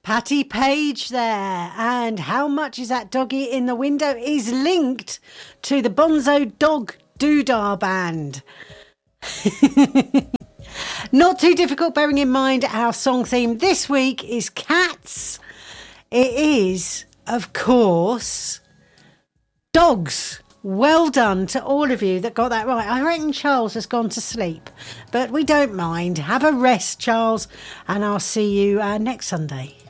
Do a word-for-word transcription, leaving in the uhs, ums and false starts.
Patty Page there. And how much is that doggy in the window is linked to the Bonzo Dog Doodah Band. Not too difficult, bearing in mind our song theme this week is cats. It is, of course, dogs. Well done to all of you that got that right. I reckon Charles has gone to sleep, but we don't mind. Have a rest, Charles, and I'll see you uh, next Sunday.